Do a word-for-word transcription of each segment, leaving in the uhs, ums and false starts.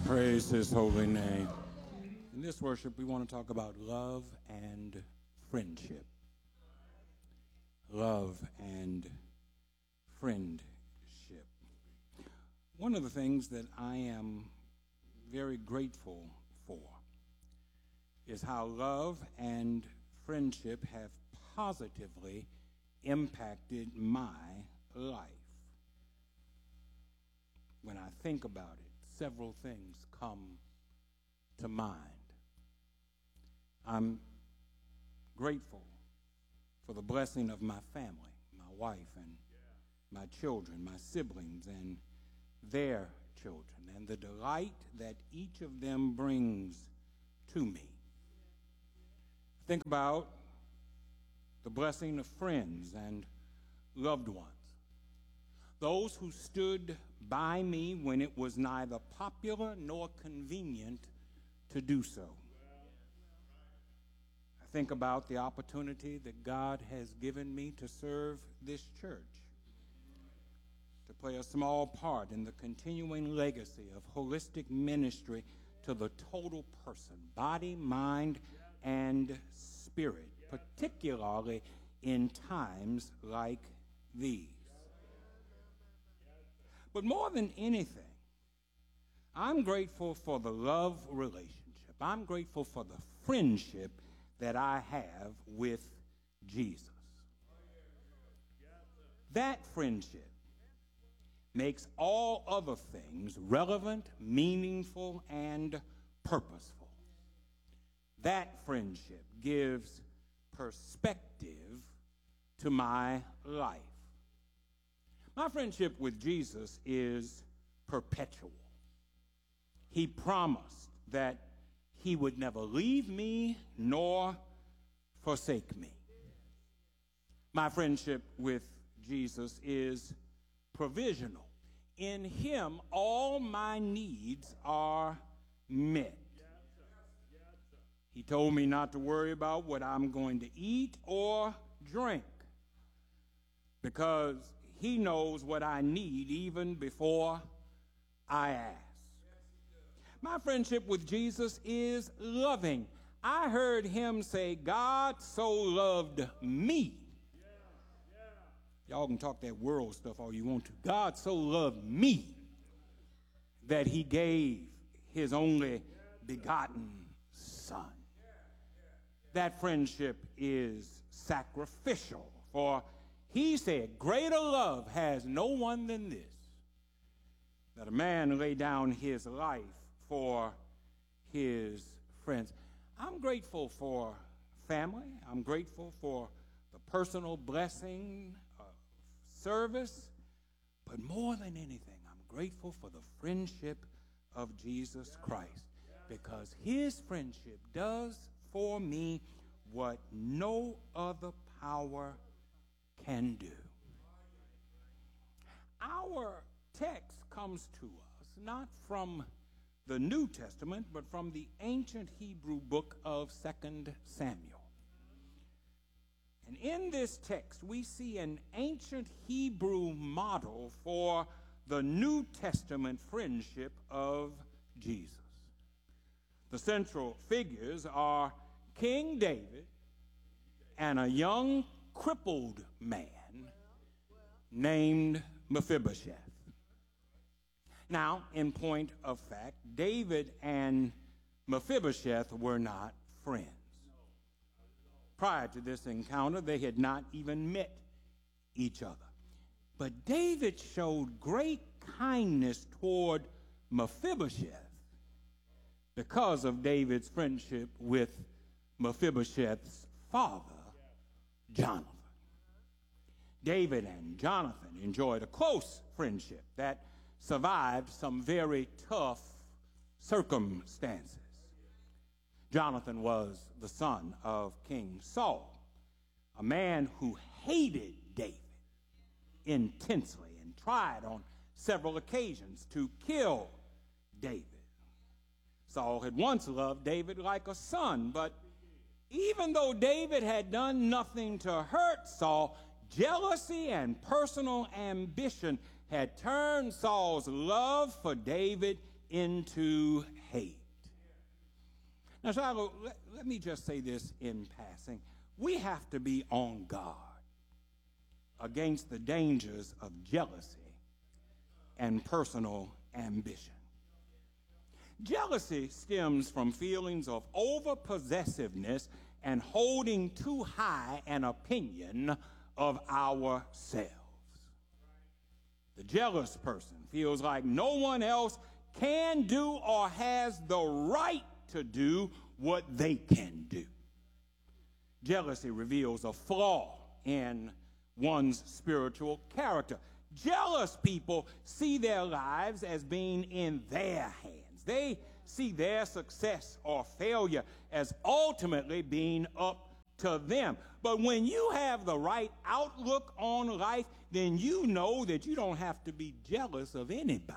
Praise his holy name. In this worship, we want to talk about love and friendship. Love and friendship. One of the things that I am very grateful for is how love and friendship have positively impacted my life. When I think about it, several things come to mind. I'm grateful for the blessing of my family, my wife and my children, my siblings and their children, and the delight that each of them brings to me. Think about the blessing of friends and loved ones. Those who stood by me when it was neither popular nor convenient to do so. I think about the opportunity that God has given me to serve this church, to play a small part in the continuing legacy of holistic ministry to the total person, body, mind, and spirit, particularly in times like these. But more than anything, I'm grateful for the love relationship. I'm grateful for the friendship that I have with Jesus. That friendship makes all other things relevant, meaningful, and purposeful. That friendship gives perspective to my life. My friendship with Jesus is perpetual. He promised that he would never leave me nor forsake me. My friendship with Jesus is provisional. In him, all my needs are met. He told me not to worry about what I'm going to eat or drink, because he knows what I need even before I ask. My friendship with Jesus is loving. I heard him say, God so loved me. Y'all can talk that world stuff all you want to. God so loved me that he gave his only begotten son. That friendship is sacrificial, for he said, greater love has no one than this, that a man lay down his life for his friends. I'm grateful for family. I'm grateful for the personal blessing of service. But more than anything, I'm grateful for the friendship of Jesus Christ, because his friendship does for me what no other power can do. Our text comes to us not from the New Testament, but from the ancient Hebrew book of Second Samuel. And in this text, we see an ancient Hebrew model for the New Testament friendship of Jesus. The central figures are King David and a young crippled man named Mephibosheth. Now, in point of fact, David and Mephibosheth were not friends. Prior to this encounter, they had not even met each other. But David showed great kindness toward Mephibosheth because of David's friendship with Mephibosheth's father, Jonathan. David and Jonathan enjoyed a close friendship that survived some very tough circumstances. Jonathan was the son of King Saul, a man who hated David intensely and tried on several occasions to kill David. Saul had once loved David like a son, but even though David had done nothing to hurt Saul, jealousy and personal ambition had turned Saul's love for David into hate. Now, Shiloh, let, let me just say this in passing. We have to be on guard against the dangers of jealousy and personal ambition. Jealousy stems from feelings of over-possessiveness and holding too high an opinion of ourselves. The jealous person feels like no one else can do or has the right to do what they can do. Jealousy reveals a flaw in one's spiritual character. Jealous people see their lives as being in their hands. They see their success or failure as ultimately being up to them. But when you have the right outlook on life, then you know that you don't have to be jealous of anybody,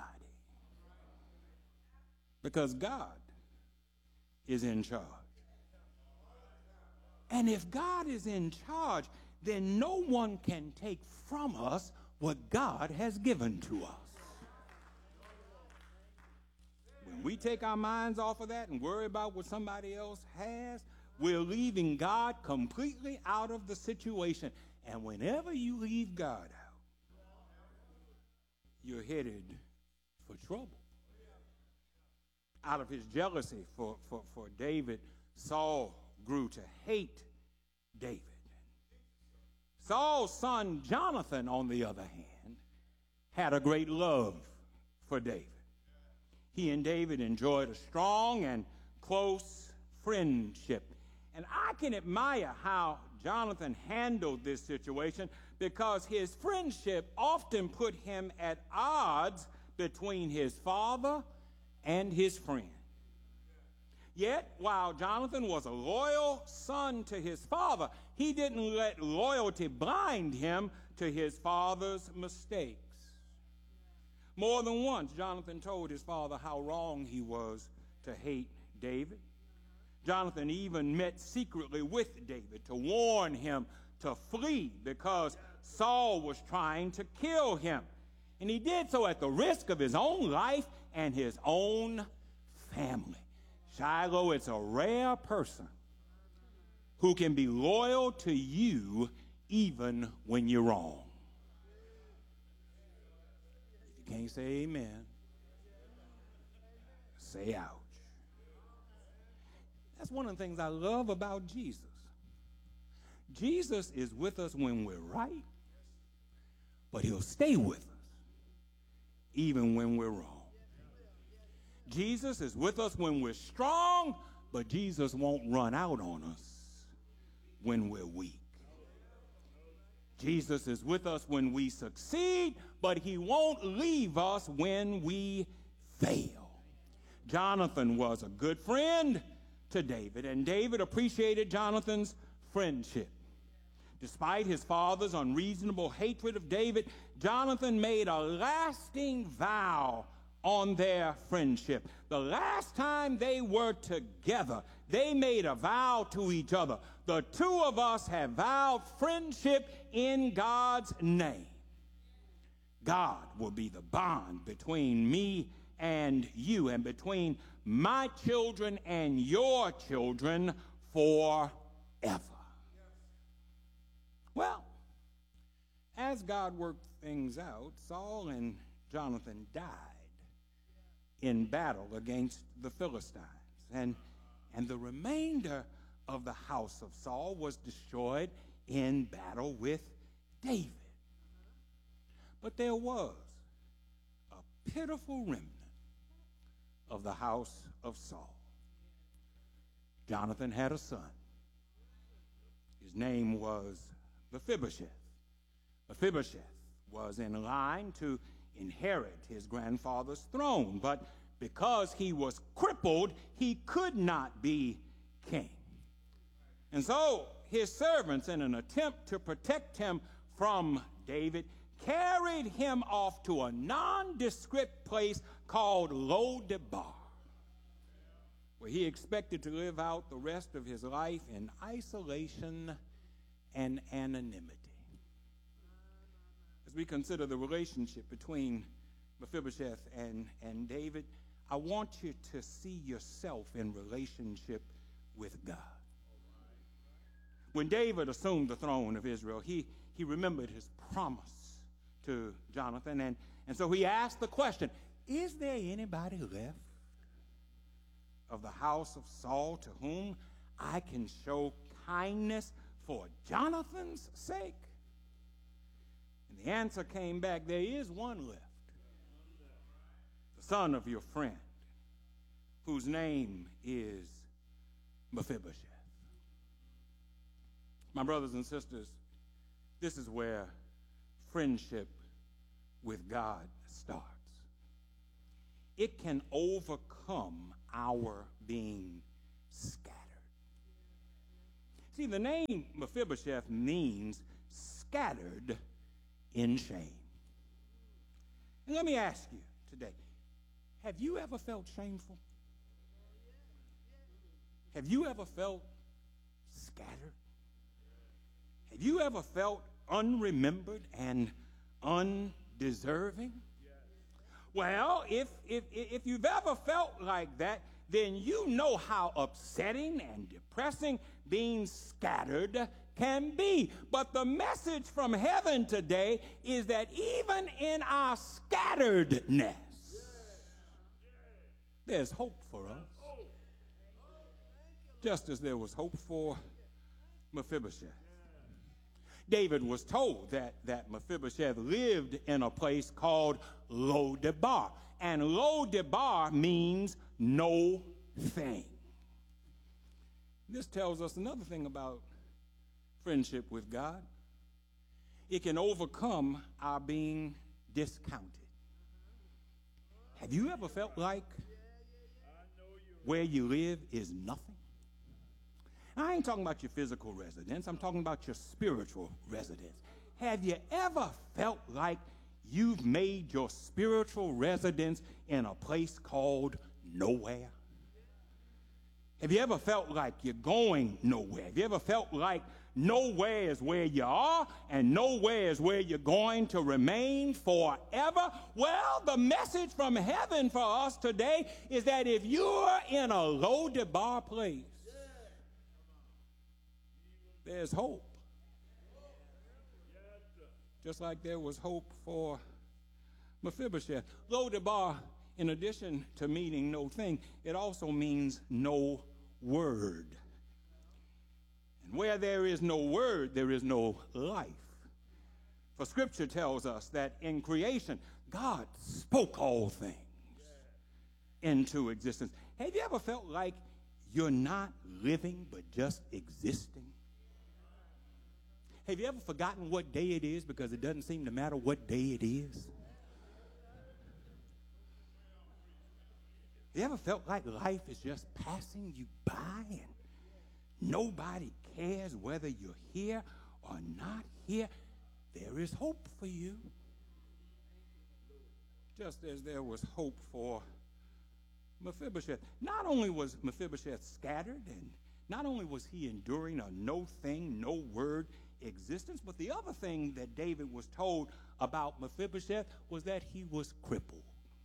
because God is in charge. And if God is in charge, then no one can take from us what God has given to us. When we take our minds off of that and worry about what somebody else has, we're leaving God completely out of the situation. And whenever you leave God out, you're headed for trouble. Out of his jealousy for, for, for David, Saul grew to hate David. Saul's son Jonathan, on the other hand, had a great love for David. He and David enjoyed a strong and close friendship. And I can admire how Jonathan handled this situation, because his friendship often put him at odds between his father and his friend. Yet, while Jonathan was a loyal son to his father, he didn't let loyalty blind him to his father's mistakes. More than once, Jonathan told his father how wrong he was to hate David. Jonathan even met secretly with David to warn him to flee because Saul was trying to kill him. And he did so at the risk of his own life and his own family. Shiloh, it's a rare person who can be loyal to you even when you're wrong. If you can't say amen, say ouch. That's one of the things I love about Jesus. Jesus is with us when we're right, but he'll stay with us even when we're wrong. Jesus is with us when we're strong, but Jesus won't run out on us when we're weak. Jesus is with us when we succeed, but he won't leave us when we fail. Jonathan was a good friend to David, and David appreciated Jonathan's friendship. Despite his father's unreasonable hatred of David, Jonathan made a lasting vow on their friendship. The last time they were together, they made a vow to each other. The two of us have vowed friendship in God's name. God will be the bond between me and you, and between my children and your children forever. Well, as God worked things out, Saul and Jonathan died in battle against the Philistines. And, and the remainder of the house of Saul was destroyed in battle with David. But there was a pitiful remnant of the house of Saul. Jonathan had a son. His name was Mephibosheth. Mephibosheth was in line to inherit his grandfather's throne, but because he was crippled, he could not be king. And so his servants, in an attempt to protect him from David, carried him off to a nondescript place called Lo-debar, where he expected to live out the rest of his life in isolation and anonymity. As we consider the relationship between Mephibosheth and, and David, I want you to see yourself in relationship with God. When David assumed the throne of Israel, he, he remembered his promise to Jonathan, and, and so he asked the question, is there anybody left of the house of Saul to whom I can show kindness for Jonathan's sake? And the answer came back, there is one left, the son of your friend, whose name is Mephibosheth. My brothers and sisters, this is where friendship with God starts. It can overcome our being scattered. See, the name Mephibosheth means scattered in shame. And let me ask you today, have you ever felt shameful? Have you ever felt scattered? Have you ever felt unremembered and undeserving? Well, if, if, if you've ever felt like that, then you know how upsetting and depressing being scattered can be. But the message from heaven today is that even in our scatteredness, there's hope for us. Just as there was hope for Mephibosheth. David was told that, that Mephibosheth lived in a place called Lo-debar. And Lo-debar means no thing. This tells us another thing about friendship with God. It can overcome our being discounted. Have you ever felt like where you live is nothing? I ain't talking about your physical residence. I'm talking about your spiritual residence. Have you ever felt like you've made your spiritual residence in a place called nowhere? Have you ever felt like you're going nowhere? Have you ever felt like nowhere is where you are and nowhere is where you're going to remain forever? Well, the message from heaven for us today is that if you're in a Lo-debar place, there's hope. Just like there was hope for Mephibosheth. Lo-debar, in addition to meaning no thing, it also means no word. And where there is no word, there is no life. For Scripture tells us that in creation, God spoke all things into existence. Have you ever felt like you're not living but just existing? Have you ever forgotten what day it is because it doesn't seem to matter what day it is? Have you ever felt like life is just passing you by and nobody cares whether you're here or not here? There is hope for you. Just as there was hope for Mephibosheth. Not only was Mephibosheth scattered and not only was he enduring a no thing, no word existence, but the other thing that David was told about Mephibosheth was that he was crippled.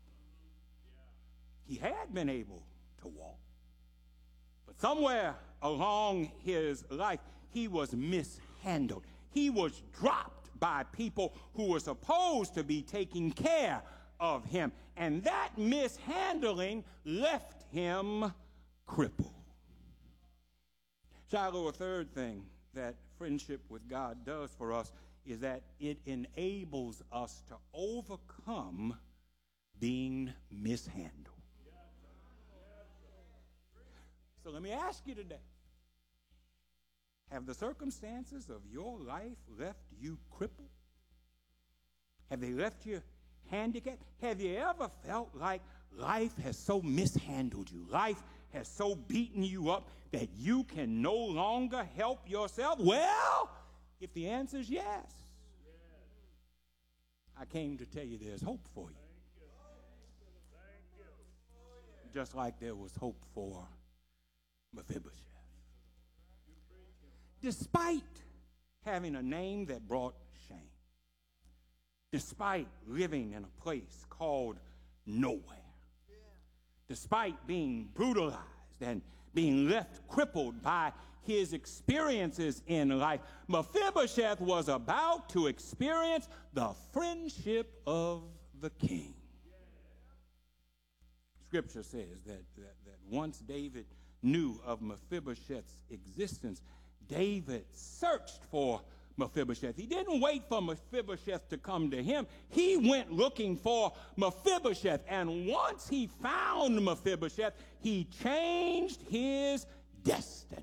He had been able to walk, but somewhere along his life, he was mishandled. He was dropped by people who were supposed to be taking care of him, and that mishandling left him crippled. Shiloh, a third thing that friendship with God does for us is that it enables us to overcome being mishandled. So let me ask you today, have the circumstances of your life left you crippled? Have they left you handicapped? Have you ever felt like life has so mishandled you? Life has so beaten you up that you can no longer help yourself? Well, if the answer is yes, I came to tell you there's hope for you. Just like there was hope for Mephibosheth. Despite having a name that brought shame, despite living in a place called nowhere, Despite being brutalized and being left crippled by his experiences in life, Mephibosheth was about to experience the friendship of the king. Scripture says that, that, that once David knew of Mephibosheth's existence, David searched for Mephibosheth. He didn't wait for Mephibosheth to come to him. He went looking for Mephibosheth. And once he found Mephibosheth, he changed his destiny.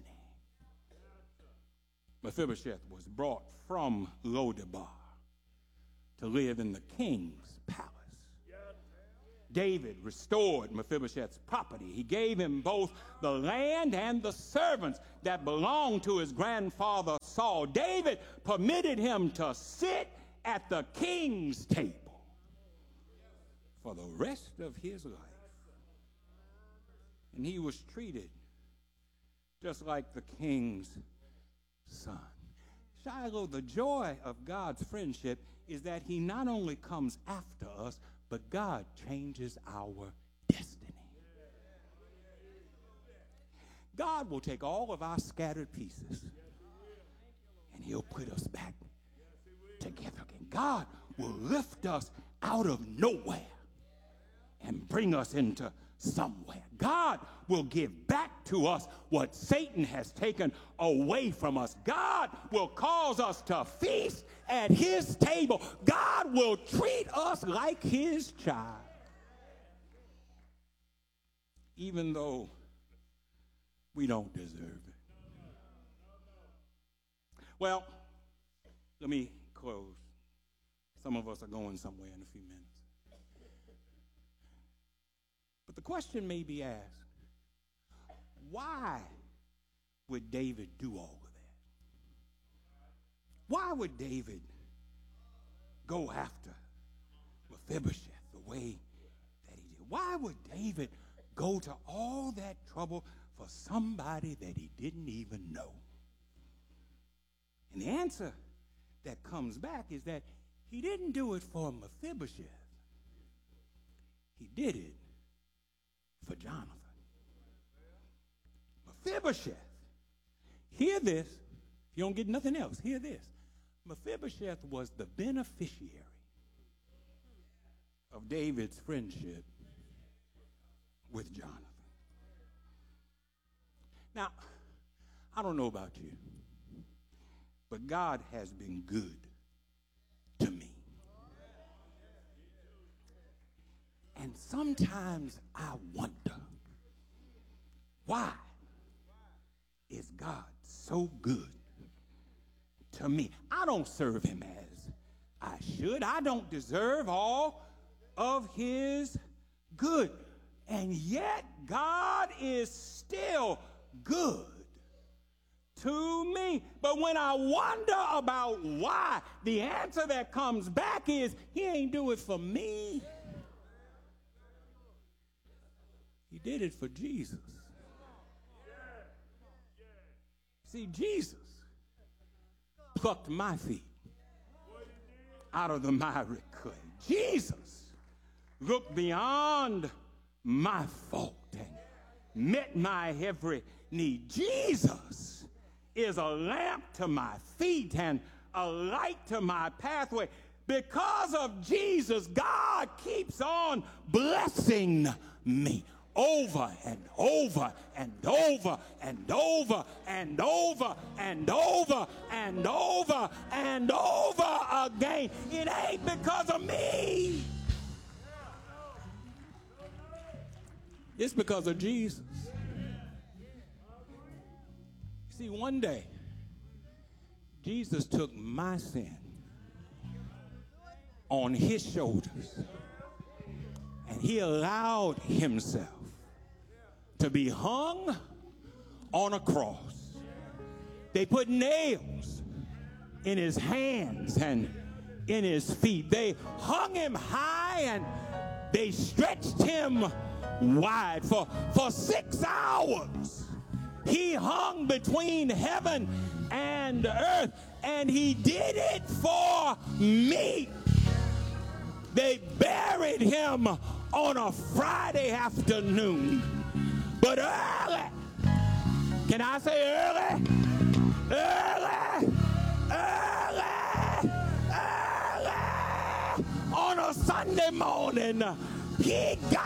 Mephibosheth was brought from Lodebar to live in the king's palace. David restored Mephibosheth's property. He gave him both the land and the servants that belonged to his grandfather Saul. David permitted him to sit at the king's table for the rest of his life. And he was treated just like the king's son. Shiloh, the joy of God's friendship is that he not only comes after us, but God changes our destiny. God will take all of our scattered pieces and he'll put us back together again. God will lift us out of nowhere and bring us into somewhere. God will give back to us what Satan has taken away from us. God will cause us to feast at his table. God will treat us like his child. Even though we don't deserve it. Well, let me close. Some of us are going somewhere in a few minutes. But the question may be asked, why would David do all of that? Why would David go after Mephibosheth the way that he did? Why would David go to all that trouble for somebody that he didn't even know? And the answer that comes back is that he didn't do it for Mephibosheth. He did it for Jonathan. Mephibosheth, hear this. If you don't get nothing else, hear this. Mephibosheth was the beneficiary of David's friendship with Jonathan. Now, I don't know about you, but God has been good to me. And sometimes I wonder, why is God so good to me? I don't serve him as I should. I don't deserve all of his good. And yet God is still good to me. But when I wonder about why, the answer that comes back is he ain't do it for me. He did it for Jesus. See, Jesus plucked my feet out of the miry clay. Jesus looked beyond my fault and met my every need. Jesus is a lamp to my feet and a light to my pathway. Because of Jesus, God keeps on blessing me. Over and over and over and over and over and over and over and over again. It ain't because of me. It's because of Jesus. See, one day, Jesus took my sin on his shoulders, and he allowed himself to be hung on a cross. They put nails in his hands and in his feet. They hung him high and they stretched him wide. For, for six hours, he hung between heaven and earth, and he did it for me. They buried him on a Friday afternoon. But early, can I say early? Early, early, early, on a Sunday morning, he got